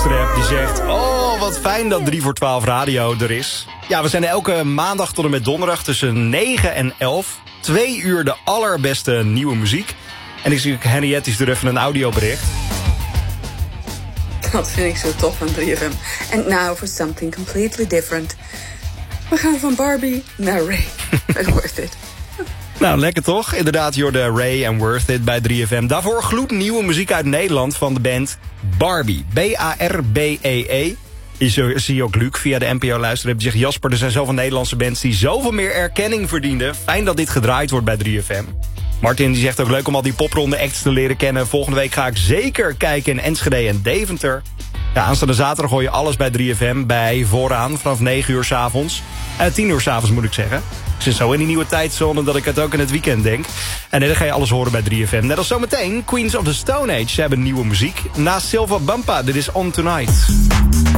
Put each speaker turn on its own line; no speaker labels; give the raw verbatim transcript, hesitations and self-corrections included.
luisteraar die zegt... Oh, wat fijn dat drie voor twaalf radio er is. Ja, we zijn elke maandag tot en met donderdag tussen negen en elf. Twee uur de allerbeste nieuwe muziek. En ik zie Henriette stuurt even een audiobericht.
Dat vind ik zo tof van drie F M. And now for something completely different. We gaan van Barbie naar Ray. And Worth It.
Nou, lekker toch? Inderdaad, je hoorde Ray en Worth It bij drie F M. Daarvoor gloednieuwe muziek uit Nederland van de band Barbie. B A R B E E. Je zie ook Luc via de N P O luisteren. Die zegt, Jasper, er zijn zoveel Nederlandse bands die zoveel meer erkenning verdienden. Fijn dat dit gedraaid wordt bij drie F M. Martin die zegt ook leuk om al die popronde acts te leren kennen. Volgende week ga ik zeker kijken in Enschede en Deventer. Ja, aanstaande zaterdag hoor je alles bij drie F M bij Vooraan vanaf negen uur 's avonds. Uh, tien uur 's avonds moet ik zeggen. Ik zit zo in die nieuwe tijdzone dat ik het ook in het weekend denk. En dan ga je alles horen bij drie F M. Net als zometeen Queens of the Stone Age. Ze hebben nieuwe muziek. Na Silva Bampa, dit is On Tonight.